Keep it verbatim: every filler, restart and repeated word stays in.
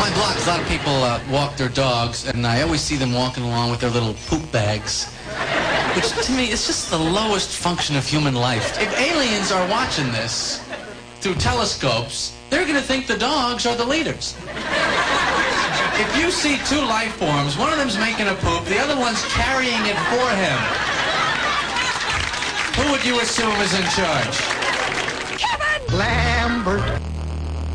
My block, a lot of people uh, walk their dogs, and I always see them walking along with their little poop bags, which to me is just the lowest function of human life. If aliens are watching this through telescopes, they're going to think the dogs are the leaders. If you see two life forms, one of them's making a poop, the other one's carrying it for him, who would you assume is in charge? Kevin! Lambert.